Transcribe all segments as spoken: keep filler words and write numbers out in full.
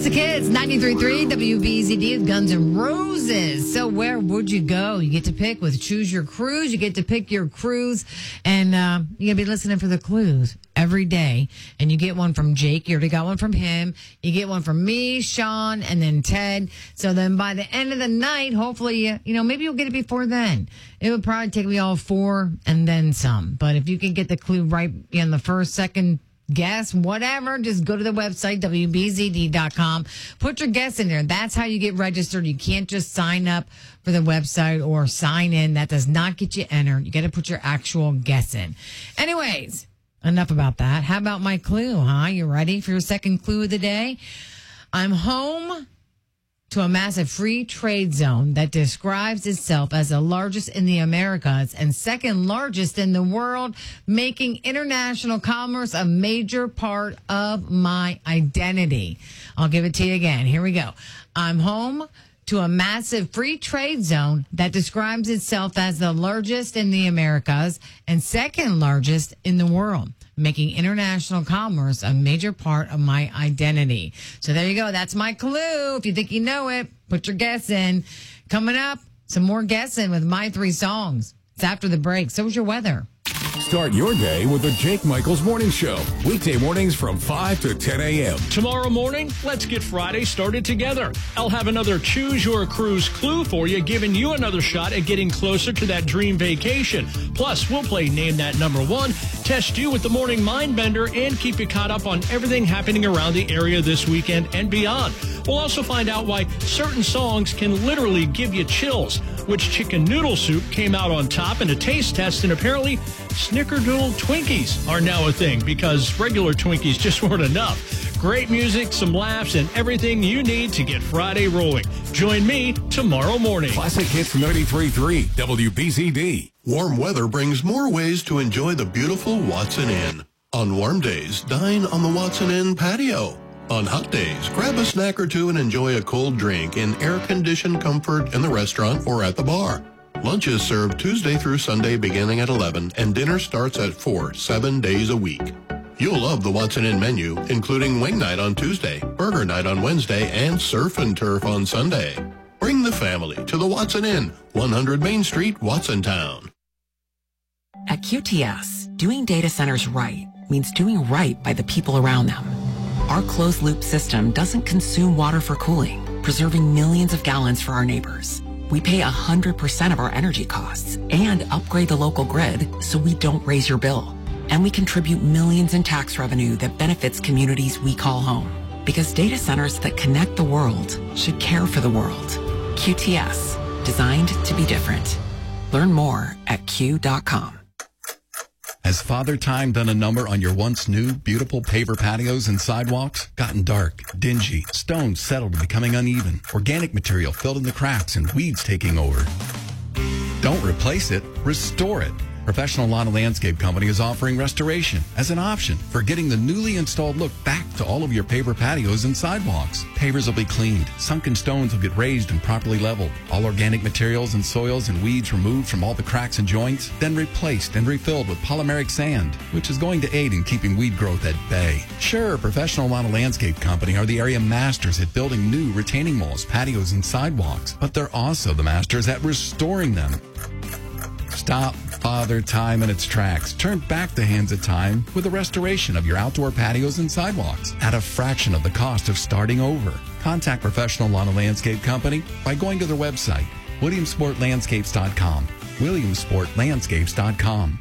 Classic Hits, ninety-three point three W B Z D with Guns N' Roses. So where would you go? You get to pick with Choose Your Cruise. You get to pick your cruise, and uh, you're going to be listening for the clues every day. And you get one from Jake. You already got one from him. You get one from me, Sean, and then Ted. So then by the end of the night, hopefully, you, you know, maybe you'll get it before then. It would probably take me all four and then some. But if you can get the clue right in the first, second, guess, whatever, just go to the website, W B Z D dot com. Put your guess in there. That's how you get registered. You can't just sign up for the website or sign in. That does not get you entered. You got to put your actual guess in. Anyways, enough about that. How about my clue, huh? You ready for your second clue of the day? I'm home to a massive free trade zone that describes itself as the largest in the Americas and second largest in the world, making international commerce a major part of my identity. I'll give it to you again. Here we go. I'm home to a massive free trade zone that describes itself as the largest in the Americas and second largest in the world, making international commerce a major part of my identity. So there you go. That's my clue. If you think you know it, put your guess in. Coming up, some more guessing with my three songs. It's after the break. So is your weather. Start your day with the Jake Michaels Morning Show. Weekday mornings from five to ten a.m. Tomorrow morning, let's get Friday started together. I'll have another Choose Your Cruise clue for you, giving you another shot at getting closer to that dream vacation. Plus, we'll play Name That Number One, test you with the Morning Mind Bender, and keep you caught up on everything happening around the area this weekend and beyond. We'll also find out why certain songs can literally give you chills, which chicken noodle soup came out on top in a taste test, and apparently Snickerdoodle Twinkies are now a thing because regular Twinkies just weren't enough. Great music, some laughs, and everything you need to get Friday rolling. Join me tomorrow morning. Classic Hits ninety-three point three W B Z D. Warm weather brings more ways to enjoy the beautiful Watson Inn. On warm days, dine on the Watson Inn patio. On hot days, grab a snack or two and enjoy a cold drink in air-conditioned comfort in the restaurant or at the bar. Lunch is served Tuesday through Sunday beginning at eleven, and dinner starts at four, seven days a week. You'll love the Watson Inn menu, including wing night on Tuesday, burger night on Wednesday, and surf and turf on Sunday. Bring the family to the Watson Inn, one hundred Main Street, Watsontown. At Q T S, doing data centers right means doing right by the people around them. Our closed-loop system doesn't consume water for cooling, preserving millions of gallons for our neighbors. We pay one hundred percent of our energy costs and upgrade the local grid so we don't raise your bill. And we contribute millions in tax revenue that benefits communities we call home. Because data centers that connect the world should care for the world. Q T S, designed to be different. Learn more at Q dot com. Has Father Time done a number on your once new, beautiful paver patios and sidewalks? Gotten dark, dingy, stones settled and becoming uneven, organic material filled in the cracks, and weeds taking over. Don't replace it, restore it. Professional Lawn and Landscape Company is offering restoration as an option for getting the newly installed look back to all of your paver patios and sidewalks. Pavers will be cleaned, sunken stones will get raised and properly leveled, all organic materials and soils and weeds removed from all the cracks and joints, then replaced and refilled with polymeric sand, which is going to aid in keeping weed growth at bay. Sure, Professional Lawn and Landscape Company are the area masters at building new retaining walls, patios, and sidewalks, but they're also the masters at restoring them. Stop Father Time in its tracks. Turn back the hands of time with a restoration of your outdoor patios and sidewalks at a fraction of the cost of starting over. Contact Professional Lawn and Landscape Company by going to their website, williamsport landscapes dot com. williamsport landscapes dot com.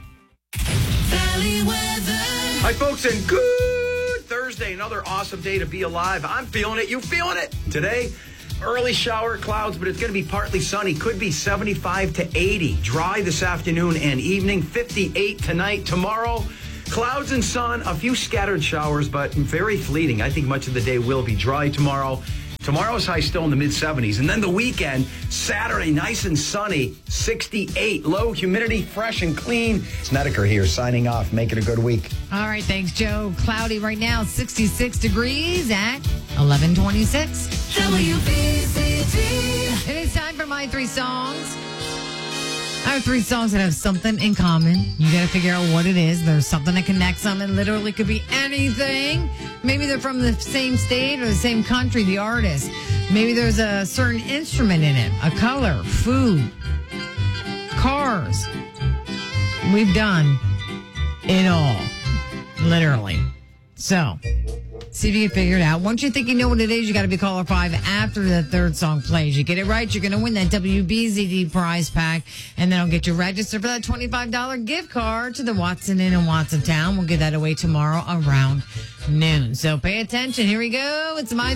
Valley weather. Hi, folks, and good Thursday. Another awesome day to be alive. I'm feeling it. You feeling it? Today, early shower clouds, but it's going to be partly sunny. Could be seventy-five to eighty. Dry this afternoon and evening. fifty-eight tonight. Tomorrow, clouds and sun. A few scattered showers, but very fleeting. I think much of the day will be dry tomorrow. Tomorrow's high still in the mid-seventies. And then the weekend, Saturday, nice and sunny, sixty-eight. Low humidity, fresh and clean. Snedeker here signing off. Make it a good week. All right, thanks, Joe. Cloudy right now, sixty-six degrees at eleven twenty-six. W B Z D. It is time for my three songs. I have three songs that have something in common. You got to figure out what it is. There's something that connects them. It literally could be anything. Maybe they're from the same state or the same country, the artist. Maybe there's a certain instrument in it, a color, food, cars. We've done it all, literally. So, see if you can figure it out. Once you think you know what it is, you got to be caller five after the third song plays. You get it right, you're going to win that W B Z D prize pack, and then I'll get you registered for that twenty-five dollars gift card to the Watson Inn in Watsontown. We'll give that away tomorrow around noon. So pay attention. Here we go. It's my